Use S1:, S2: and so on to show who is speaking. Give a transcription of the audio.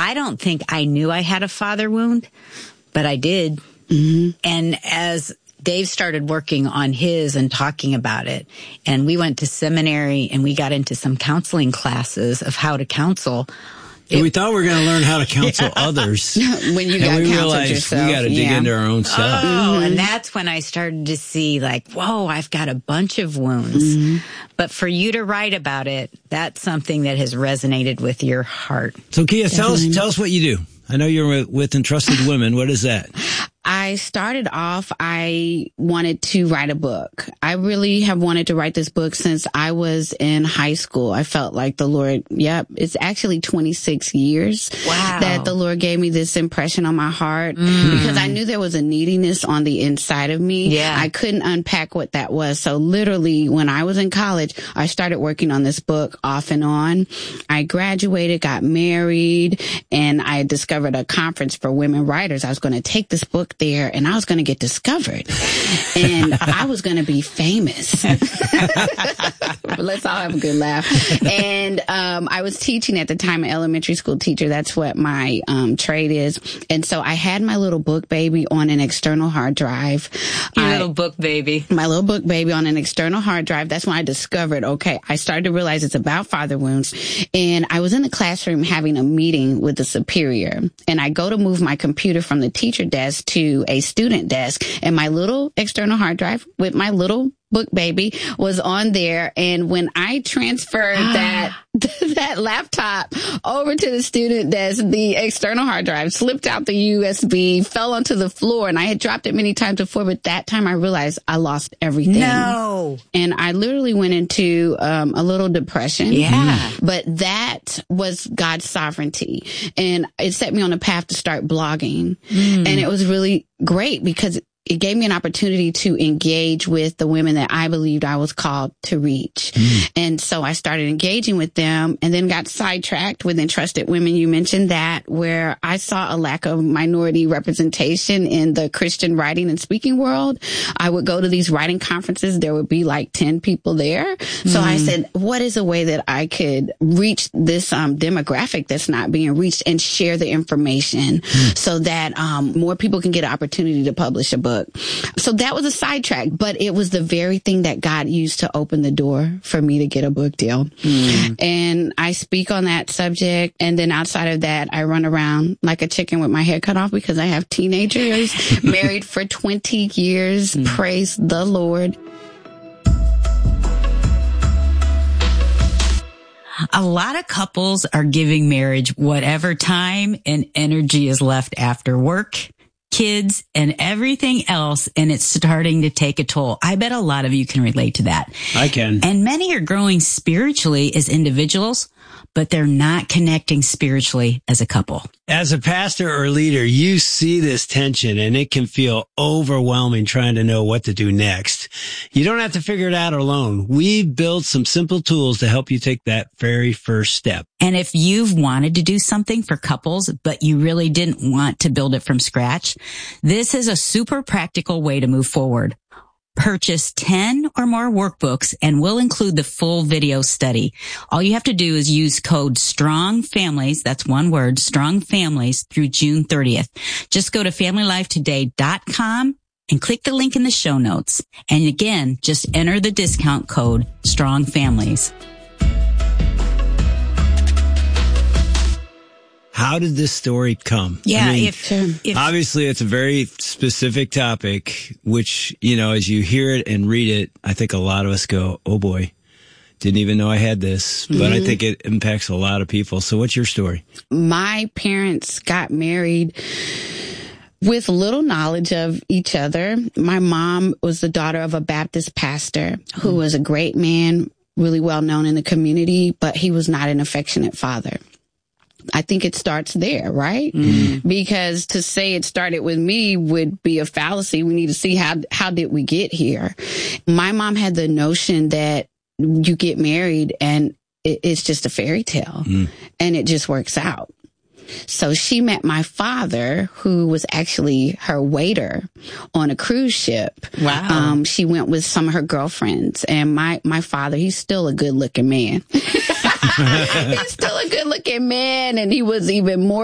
S1: I don't think I knew I had a father wound, but I did. Mm-hmm. And as Dave started working on his and talking about it, and we went to seminary and we got into some counseling classes of how to counsel.
S2: We thought we were going to learn how to counsel others.
S3: When you got counseled yourself.
S2: We got to dig into our own stuff.
S1: Oh, and that's when I started to see like, whoa, I've got a bunch of wounds. Mm-hmm. But for you to write about it, that's something that has resonated with your heart.
S2: So Kia, tell us what you do. I know you're with Entrusted Women. What is that?
S3: I started off, I wanted to write a book. I really have wanted to write this book since I was in high school. I felt like the Lord, it's actually 26 years that the Lord gave me this impression on my heart because I knew there was a neediness on the inside of me. Yeah. I couldn't unpack what that was. So literally when I was in college, I started working on this book off and on. I graduated, got married, and I discovered a conference for women writers. I was going to take this book there and I was going to get discovered and I was going to be famous. Let's all have a good laugh. And I was teaching at the time, an elementary school teacher. That's what my trade is. And so I had my little book baby on an external hard drive.
S1: Your little book baby.
S3: My little book baby on an external hard drive. That's when I discovered, I started to realize it's about father wounds. And I was in the classroom having a meeting with the superior, and I go to move my computer from the teacher desk to a student desk, and my little external hard drive with my little book baby was on there. And when I transferred that laptop over to the student desk, the external hard drive slipped out the USB, fell onto the floor, and I had dropped it many times before, but that time I realized I lost everything.
S1: No.
S3: And I literally went into a little depression.
S1: Yeah.
S3: But that was God's sovereignty. And it set me on a path to start blogging. And it was really great because it gave me an opportunity to engage with the women that I believed I was called to reach. And so I started engaging with them and then got sidetracked with Entrusted Women. You mentioned that, where I saw a lack of minority representation in the Christian writing and speaking world. I would go to these writing conferences. There would be like 10 people there. So I said, what is a way that I could reach this demographic that's not being reached and share the information so that more people can get an opportunity to publish a book. So that was a sidetrack, but it was the very thing that God used to open the door for me to get a book deal. And I speak on that subject. And then outside of that, I run around like a chicken with my head cut off because I have teenagers, married for 20 years. Praise the Lord.
S1: A lot of couples are giving marriage whatever time and energy is left after work, kids, and everything else, and it's starting to take a toll. I bet a lot of you can relate to that.
S2: I can.
S1: And many are growing spiritually as individuals, but they're not connecting spiritually as a couple.
S2: As a pastor or leader, you see this tension and it can feel overwhelming trying to know what to do next. You don't have to figure it out alone. We've built some simple tools to help you take that very first step.
S1: And if you've wanted to do something for couples, but you really didn't want to build it from scratch, this is a super practical way to move forward. Purchase 10 or more workbooks and we'll include the full video study. All you have to do is use code STRONGFamilies, that's one word, STRONGFamilies, through June 30th. Just go to FamilyLifeToday.com and click the link in the show notes. And again, just enter the discount code STRONGFamilies.
S2: How did this story come?
S1: Yeah,
S2: I mean,
S1: if
S2: obviously it's a very specific topic, which, you know, as you hear it and read it, I think a lot of us go, oh boy, didn't even know I had this. But I think it impacts a lot of people. So what's your story?
S3: My parents got married with little knowledge of each other. My mom was the daughter of a Baptist pastor who was a great man, really well known in the community, but he was not an affectionate father. I think it starts there, right? Because to say it started with me would be a fallacy. We need to see how did we get here? My mom had the notion that you get married and it's just a fairy tale and it just works out. So she met my father, who was actually her waiter on a cruise ship.
S1: Wow.
S3: She went with some of her girlfriends, and my father, he's still a good looking man. He's still a good looking man, and he was even more